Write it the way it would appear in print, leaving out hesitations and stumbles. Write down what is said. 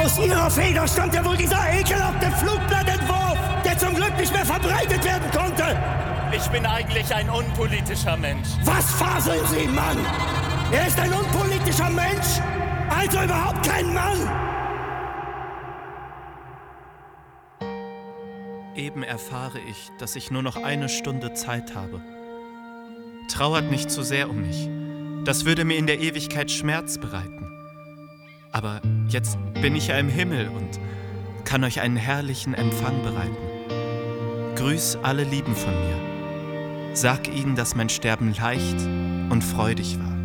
Aus Ihrer Feder stammt ja wohl dieser ekelhafte Flugblattentwurf, der zum Glück nicht mehr verbreitet werden konnte. Ich bin eigentlich ein unpolitischer Mensch. Was faseln Sie, Mann? Er ist ein unpolitischer Mensch, also überhaupt kein Mann. Eben erfahre ich, dass ich nur noch 1 Stunde Zeit habe. Trauert nicht zu sehr um mich. Das würde mir in der Ewigkeit Schmerz bereiten. Aber jetzt bin ich ja im Himmel und kann euch einen herrlichen Empfang bereiten. Grüß alle Lieben von mir. Sag ihnen, dass mein Sterben leicht und freudig war.